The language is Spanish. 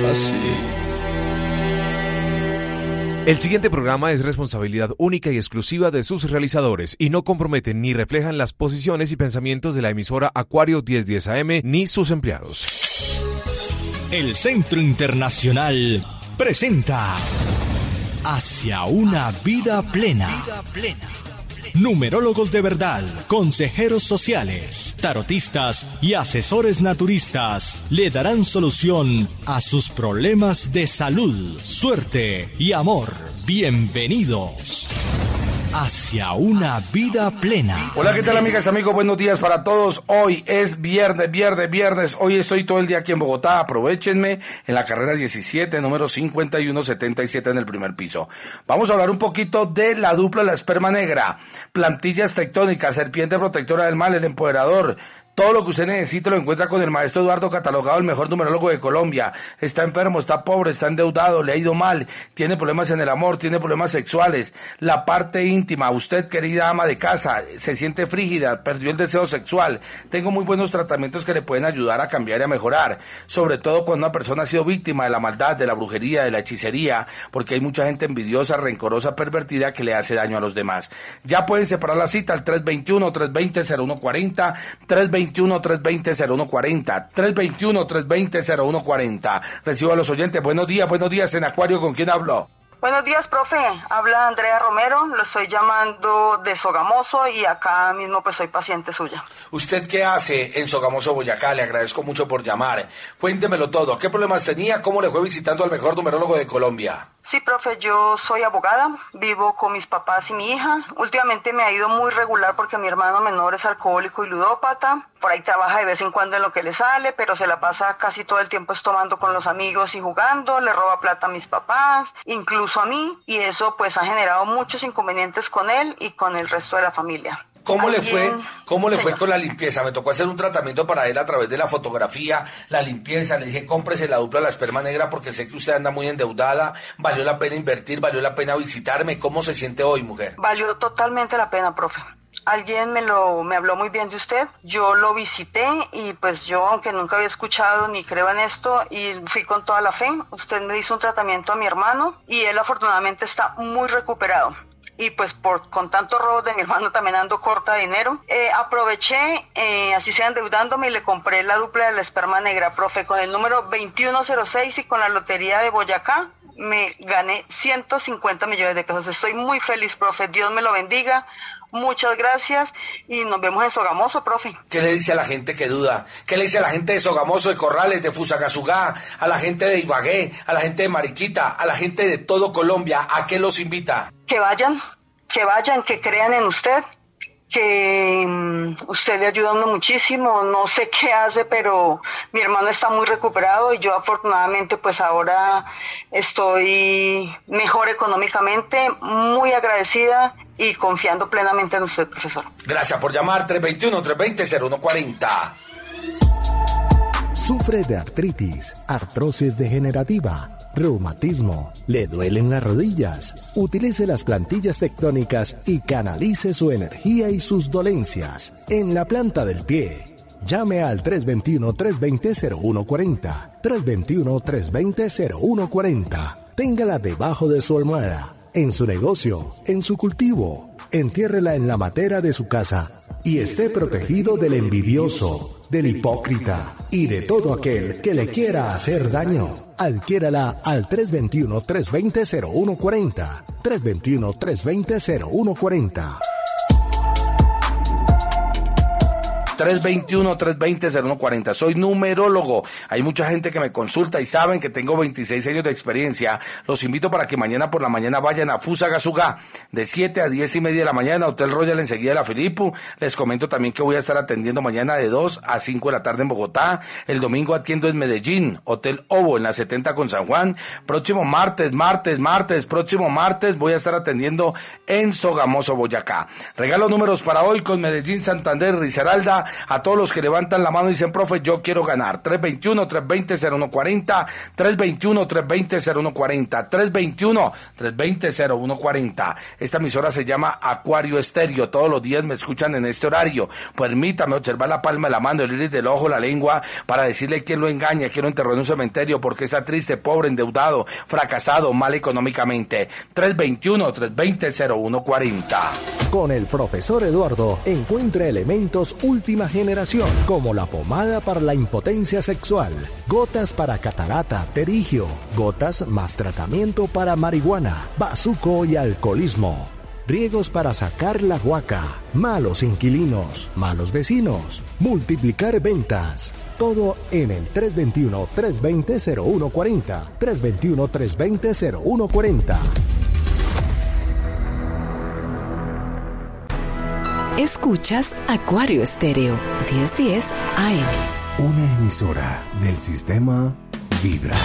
así. El siguiente programa es responsabilidad única y exclusiva de sus realizadores y no comprometen ni reflejan las posiciones y pensamientos de la emisora Acuario 1010 AM ni sus empleados. El Centro Internacional presenta Hacia una vida plena. Numerólogos de verdad, consejeros sociales, tarotistas y asesores naturistas le darán solución a sus problemas de salud, suerte y amor. Bienvenidos hacia una vida plena. Hola, ¿qué tal, amigas, amigos? Buenos días para todos. Hoy es viernes. Hoy estoy todo el día aquí en Bogotá. Aprovechenme en la carrera 17, número 5177 en el primer piso. Vamos a hablar un poquito de la dupla de la esperma negra, plantillas tectónicas, serpiente protectora del mal, el empoderador. Todo lo que usted necesite lo encuentra con el maestro Eduardo, catalogado el mejor numerólogo de Colombia. Está enfermo, está pobre, está endeudado, le ha ido mal, tiene problemas en el amor, tiene problemas sexuales, la parte íntima. Usted, querida ama de casa, se siente frígida, perdió el deseo sexual. Tengo muy buenos tratamientos que le pueden ayudar a cambiar y a mejorar, sobre todo cuando una persona ha sido víctima de la maldad, de la brujería, de la hechicería, porque hay mucha gente envidiosa, rencorosa, pervertida que le hace daño a los demás. Ya pueden separar la cita al 321-320-0140, 321-320-0140, 321-320-0140. Recibo a los oyentes. Buenos días en Acuario, ¿con quién hablo? Buenos días, profe. Habla Andrea Romero, lo estoy llamando de Sogamoso y acá mismo pues soy paciente suya. ¿Usted qué hace en Sogamoso, Boyacá? Le agradezco mucho por llamar. Cuéntemelo todo. ¿Qué problemas tenía? ¿Cómo le fue visitando al mejor numerólogo de Colombia? Sí, profe, yo soy abogada, vivo con mis papás y mi hija. Últimamente me ha ido muy regular porque mi hermano menor es alcohólico y ludópata. Por ahí trabaja de vez en cuando en lo que le sale, pero se la pasa casi todo el tiempo tomando con los amigos y jugando, le roba plata a mis papás, incluso a mí, y eso pues ha generado muchos inconvenientes con él y con el resto de la familia. ¿Cómo le fue con la limpieza? Me tocó hacer un tratamiento para él a través de la fotografía, la limpieza. Le dije, cómprese la dupla de la esperma negra porque sé que usted anda muy endeudada. ¿Valió la pena invertir? ¿Valió la pena visitarme? ¿Cómo se siente hoy, mujer? Valió totalmente la pena, profe. Alguien me habló muy bien de usted, yo lo visité y pues yo, aunque nunca había escuchado ni creo en esto, y fui con toda la fe. Usted me hizo un tratamiento a mi hermano y él afortunadamente está muy recuperado. Y pues con tantos robos de mi hermano también ando corta de dinero. Aproveché, así sea endeudándome, y le compré la dupla de la esperma negra, profe, con el número 2106 y con la lotería de Boyacá. Me gané 150 millones de pesos. Estoy muy feliz, profe. Dios me lo bendiga. Muchas gracias y nos vemos en Sogamoso, profe. ¿Qué le dice a la gente que duda? ¿Qué le dice a la gente de Sogamoso, de Corrales, de Fusagasugá, a la gente de Ibagué, a la gente de Mariquita, a la gente de todo Colombia? ¿A qué los invita? Que vayan, que crean en usted, que usted le ayuda muchísimo. No sé qué hace, pero mi hermano está muy recuperado y yo afortunadamente pues ahora estoy mejor económicamente, muy agradecida y confiando plenamente en usted, profesor. Gracias por llamar. 321-320-0140. ¿Sufre de artritis, artrosis degenerativa, reumatismo? ¿Le duelen las rodillas? Utilice las plantillas tectónicas y canalice su energía y sus dolencias en la planta del pie. Llame al 321-320-0140, 321-320-0140. Téngala debajo de su almohada, en su negocio, en su cultivo. Entiérrela en la matera de su casa y esté protegido del envidioso, del hipócrita y de todo aquel que le quiera hacer daño. Adquiérala al 321-320-0140, 321-320-0140. 321-320-0140. Soy numerólogo. Hay mucha gente que me consulta y saben que tengo 26 años de experiencia. Los invito para que mañana por la mañana vayan a Fusagasugá de 7 a 10 y media de la mañana, Hotel Royal enseguida de la Filipo. Les comento también que voy a estar atendiendo mañana de 2 a 5 de la tarde en Bogotá. El domingo atiendo en Medellín, Hotel Ovo en la 70 con San Juan. Próximo martes voy a estar atendiendo en Sogamoso, Boyacá. Regalo números para hoy con Medellín, Santander, Risaralda, a todos los que levantan la mano y dicen, profe, yo quiero ganar. 321-320-0140, 321-320-0140, 321-320-0140. Esta emisora se llama Acuario Estéreo. Todos los días me escuchan en este horario. Permítame observar la palma de la mano, el iris del ojo, la lengua, para decirle quién lo engaña, quién lo enterró en un cementerio, porque está triste, pobre, endeudado, fracasado, mal económicamente. 321-320-0140. Con el profesor Eduardo encuentra elementos última generación, como la pomada para la impotencia sexual, gotas para catarata, pterigio, gotas más tratamiento para marihuana, bazuco y alcoholismo, riegos para sacar la guaca, malos inquilinos, malos vecinos, multiplicar ventas. Todo en el 321-320-0140. 321-320-0140. Escuchas Acuario Estéreo, 1010 AM. Una emisora del sistema Vibra.